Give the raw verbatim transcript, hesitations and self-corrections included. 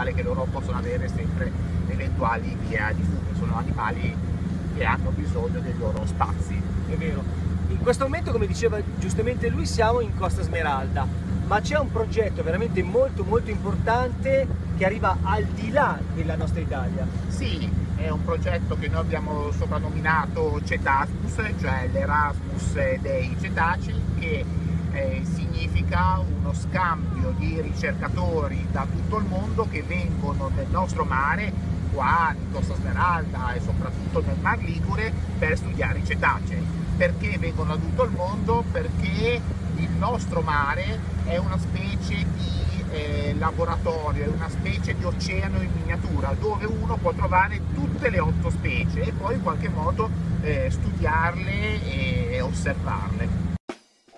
tale che loro possono avere sempre eventuali vie di fuga. Sono animali che hanno bisogno dei loro spazi. È vero. In questo momento, come diceva giustamente lui, siamo in Costa Smeralda, ma c'è un progetto veramente molto molto importante che arriva al di là della nostra Italia. Sì, è un progetto che noi abbiamo soprannominato Cetasmus, cioè l'Erasmus dei cetacei, che eh, significa uno scambio di ricercatori da tutto il mondo che vengono nel nostro mare, qua in Costa Smeralda e soprattutto nel Mar Ligure, per studiare i cetacei. Perché vengono da tutto il mondo? Perché il nostro mare è una specie di eh, laboratorio, è una specie di oceano in miniatura, dove uno può trovare tutte le otto specie e poi in qualche modo eh, studiarle e osservarle.